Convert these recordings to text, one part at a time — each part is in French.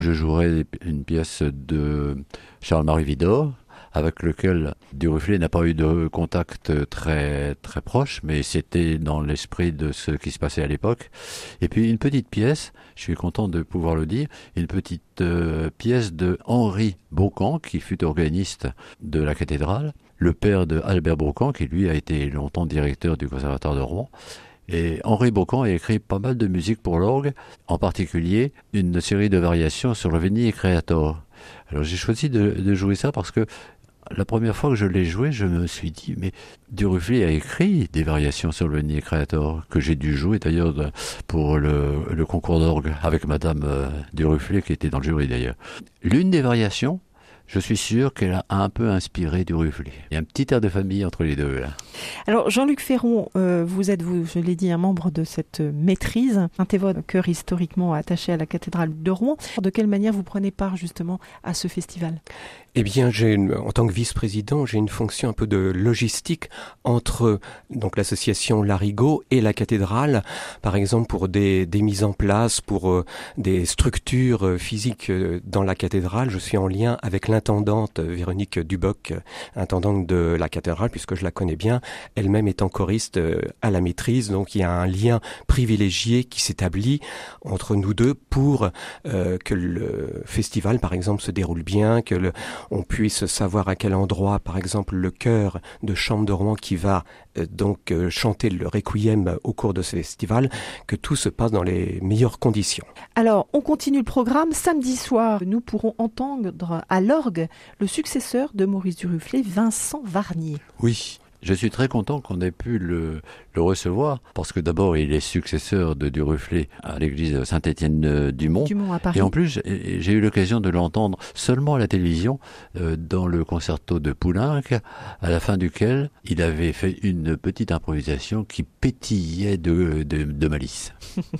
Je jouerai une pièce de Charles-Marie Widor, avec lequel Duruflé n'a pas eu de contact très très proche, mais c'était dans l'esprit de ce qui se passait à l'époque. Et puis une petite pièce, je suis content de pouvoir le dire, une petite pièce de Henri Beaucamp, qui fut organiste de la cathédrale, le père de Albert Beaucamp, qui lui a été longtemps directeur du Conservatoire de Rouen. Et Henri Beaucamp a écrit pas mal de musique pour l'orgue, en particulier une série de variations sur le Veni Creator. Alors j'ai choisi de jouer ça parce que la première fois que je l'ai joué, je me suis dit, mais Duruflé a écrit des variations sur le Veni Creator, que j'ai dû jouer d'ailleurs pour le concours d'orgue avec Madame Duruflé, qui était dans le jury d'ailleurs. L'une des variations, je suis sûr qu'elle a un peu inspiré Duruflé. Il y a un petit air de famille entre les deux, là. Alors, Jean-Luc Ferron, vous êtes, je l'ai dit, un membre de cette maîtrise, un Thévode, chœur historiquement attaché à la cathédrale de Rouen. De quelle manière vous prenez part, justement, à ce festival ? Eh bien, en tant que vice-président, j'ai une fonction un peu de logistique entre donc l'association Larigot et la cathédrale, par exemple pour des mises en place, pour des structures physiques dans la cathédrale. Je suis en lien avec l'intendante Véronique Duboc, intendante de la cathédrale, puisque je la connais bien, elle-même étant choriste à la maîtrise. Donc il y a un lien privilégié qui s'établit entre nous deux pour que le festival, par exemple, se déroule bien, que on puisse savoir à quel endroit, par exemple, le chœur de Chambre de Rouen qui va donc chanter le requiem au cours de ce festival, que tout se passe dans les meilleures conditions. Alors, on continue le programme. Samedi soir, nous pourrons entendre à l'orgue le successeur de Maurice Duruflé, Vincent Varnier. Oui. Je suis très content qu'on ait pu le recevoir, parce que d'abord, il est successeur de Duruflé à l'église Saint-Étienne-du-Mont. À Paris. Et en plus, j'ai eu l'occasion de l'entendre seulement à la télévision, dans le concerto de Poulenc, à la fin duquel il avait fait une petite improvisation qui pétillait de malice.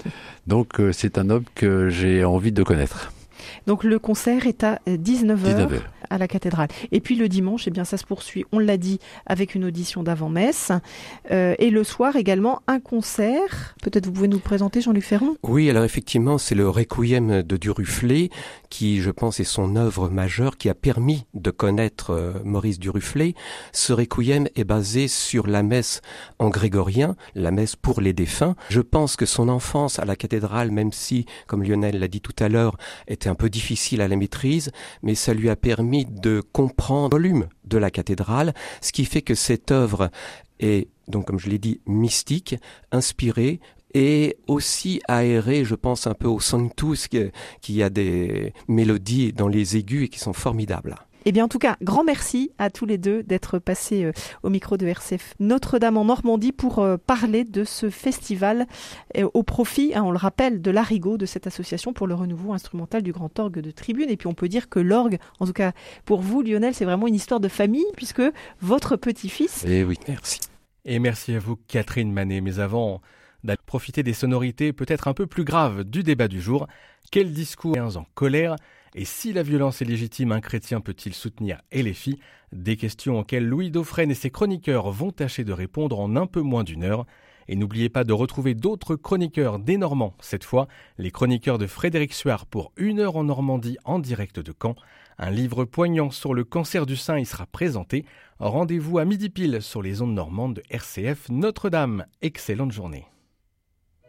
Donc, c'est un homme que j'ai envie de connaître. Donc le concert est à 19h à la cathédrale. Et puis le dimanche, eh bien, ça se poursuit, on l'a dit, avec une audition d'avant-messe. Et le soir également, un concert. Peut-être vous pouvez nous le présenter, Jean-Luc Ferron ? Oui, alors effectivement, c'est le Requiem de Duruflé qui, je pense, est son œuvre majeure qui a permis de connaître Maurice Duruflé. Ce Requiem est basé sur la messe en grégorien, la messe pour les défunts. Je pense que son enfance à la cathédrale, même si, comme Lionel l'a dit tout à l'heure, était un peu difficile à la maîtrise, mais ça lui a permis de comprendre le volume de la cathédrale, ce qui fait que cette œuvre est, donc comme je l'ai dit, mystique, inspirée, et aussi aérée, je pense un peu au sanctus, qui a des mélodies dans les aigus et qui sont formidables. Eh bien, en tout cas, grand merci à tous les deux d'être passés au micro de RCF Notre-Dame en Normandie pour parler de ce festival au profit, on le rappelle, de Larigot, de cette association pour le renouveau instrumental du Grand Orgue de Tribune. Et puis, on peut dire que l'orgue, en tout cas pour vous, Lionel, c'est vraiment une histoire de famille, puisque votre petit-fils... Eh oui, merci. Et merci à vous, Catherine Manet. Mais avant d'aller profiter des sonorités peut-être un peu plus graves du débat du jour, quel discours en colère? Et si la violence est légitime, un chrétien peut-il soutenir LFI? Des questions auxquelles Louis Dauphren et ses chroniqueurs vont tâcher de répondre en un peu moins d'une heure. Et n'oubliez pas de retrouver d'autres chroniqueurs des Normands, cette fois les chroniqueurs de Frédéric Suard pour 1 heure en Normandie en direct de Caen. Un livre poignant sur le cancer du sein y sera présenté. Rendez-vous à midi pile sur les ondes normandes de RCF Notre-Dame. Excellente journée.